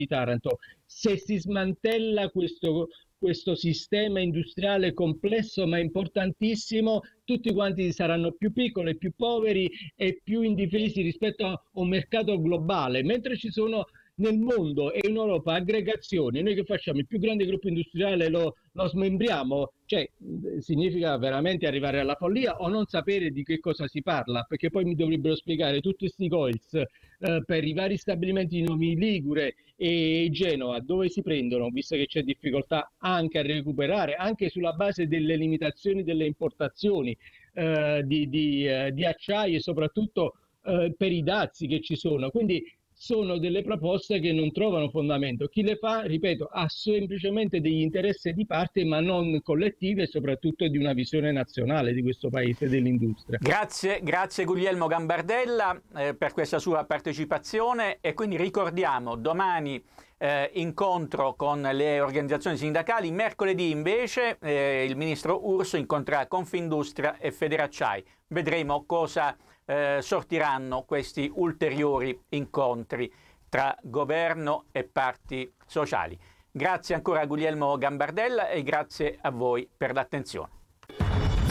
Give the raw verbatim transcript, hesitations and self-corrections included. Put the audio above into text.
di Taranto. Se si smantella questo, questo sistema industriale complesso ma importantissimo, tutti quanti saranno più piccoli, più poveri e più indifesi rispetto a un mercato globale, mentre ci sono nel mondo e in Europa aggregazioni. Noi che facciamo? Il più grande gruppo industriale lo, lo smembriamo? Cioè, significa veramente arrivare alla follia o non sapere di che cosa si parla, perché poi mi dovrebbero spiegare tutti questi coils eh, per i vari stabilimenti di Novi Ligure e Genova, dove si prendono, visto che c'è difficoltà anche a recuperare, anche sulla base delle limitazioni delle importazioni eh, di, di, eh, di acciaio e soprattutto eh, per i dazi che ci sono. Quindi sono delle proposte che non trovano fondamento. Chi le fa, ripeto, ha semplicemente degli interessi di parte, ma non collettivi e soprattutto di una visione nazionale di questo paese dell'industria. Grazie, grazie Guglielmo Gambardella eh, per questa sua partecipazione, e quindi ricordiamo domani eh, incontro con le organizzazioni sindacali, mercoledì invece eh, il ministro Urso incontrerà Confindustria e Federacciai. Vedremo cosa Eh, sortiranno questi ulteriori incontri tra governo e parti sociali. Grazie ancora a Guglielmo Gambardella e grazie a voi per l'attenzione.